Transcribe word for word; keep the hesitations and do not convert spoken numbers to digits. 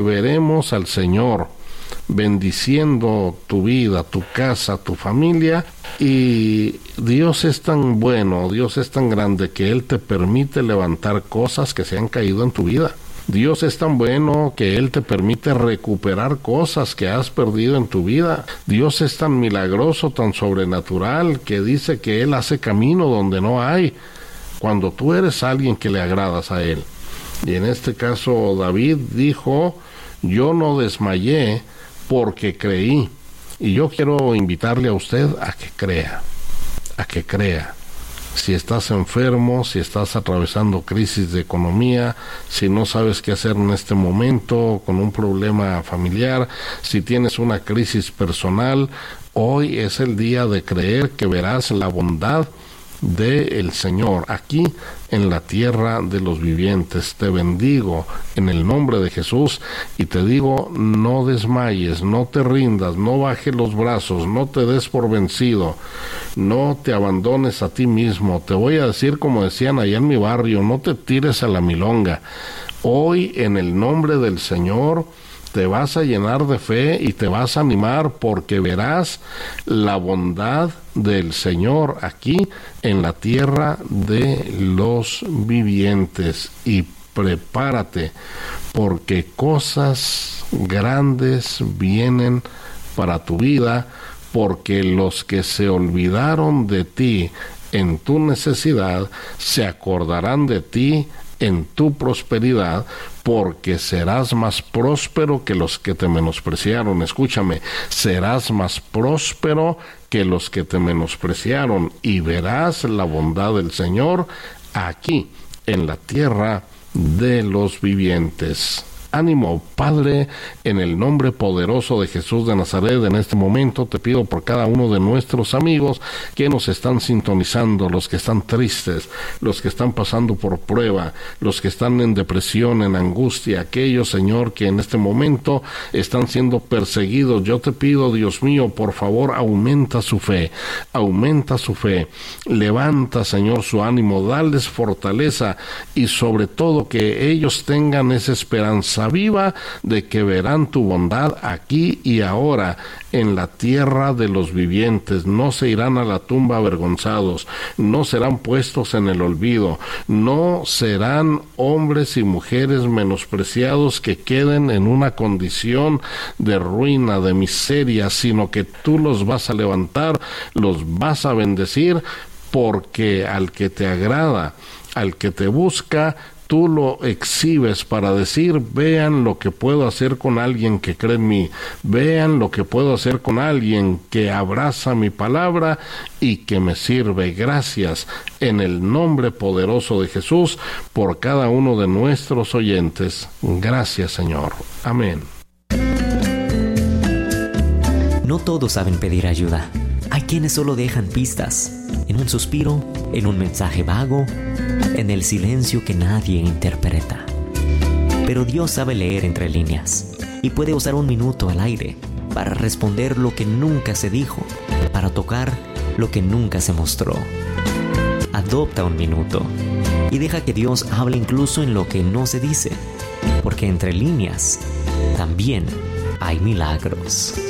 veremos al Señor bendiciendo tu vida, tu casa, tu familia, y Dios es tan bueno, Dios es tan grande que Él te permite levantar cosas que se han caído en tu vida. Dios es tan bueno que Él te permite recuperar cosas que has perdido en tu vida. Dios es tan milagroso, tan sobrenatural, que dice que Él hace camino donde no hay, cuando tú eres alguien que le agradas a Él. Y en este caso David dijo: yo no desmayé porque creí. Y yo quiero invitarle a usted a que crea, a que crea. Si estás enfermo, si estás atravesando crisis de economía, si no sabes qué hacer en este momento con un problema familiar, si tienes una crisis personal, hoy es el día de creer que verás la bondad del Señor aquí en la tierra de los vivientes. Te bendigo en el nombre de Jesús y te digo: no desmayes, no te rindas, no bajes los brazos, no te des por vencido, no te abandones a ti mismo. Te voy a decir como decían allá en mi barrio: no te tires a la milonga. Hoy, en el nombre del Señor, te vas a llenar de fe y te vas a animar, porque verás la bondad del Señor aquí en la tierra de los vivientes. Y prepárate, porque cosas grandes vienen para tu vida, porque los que se olvidaron de ti en tu necesidad se acordarán de ti en tu prosperidad, porque serás más próspero que los que te menospreciaron. Escúchame, serás más próspero que los que te menospreciaron, y verás la bondad del Señor aquí en la tierra de los vivientes. Ánimo, Padre, en el nombre poderoso de Jesús de Nazaret. En este momento te pido por cada uno de nuestros amigos que nos están sintonizando, los que están tristes, los que están pasando por prueba, los que están en depresión, en angustia, aquellos, Señor, que en este momento están siendo perseguidos. Yo te pido, Dios mío, por favor, aumenta su fe, aumenta su fe, levanta, Señor, su ánimo, dales fortaleza, y sobre todo que ellos tengan esa esperanza viva de que verán tu bondad aquí y ahora en la tierra de los vivientes. No se irán a la tumba avergonzados, no serán puestos en el olvido, no serán hombres y mujeres menospreciados que queden en una condición de ruina, de miseria, sino que tú los vas a levantar, los vas a bendecir, porque al que te agrada, al que te busca, tú lo exhibes para decir: vean lo que puedo hacer con alguien que cree en mí, vean lo que puedo hacer con alguien que abraza mi palabra y que me sirve. Gracias en el nombre poderoso de Jesús por cada uno de nuestros oyentes. Gracias, Señor. Amén. No todos saben pedir ayuda. Hay quienes solo dejan pistas, en un suspiro, en un mensaje vago, en el silencio que nadie interpreta. Pero Dios sabe leer entre líneas y puede usar un minuto al aire para responder lo que nunca se dijo, para tocar lo que nunca se mostró. Adopta un minuto y deja que Dios hable incluso en lo que no se dice, porque entre líneas también hay milagros.